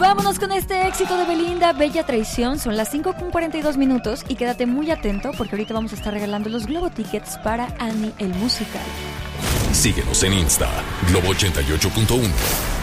Vámonos con este éxito de Belinda, Bella Traición. Son las 5:42 y quédate muy atento porque ahorita vamos a estar regalando los Globo Tickets para Annie el Musical. Síguenos en Insta, Globo 88.1.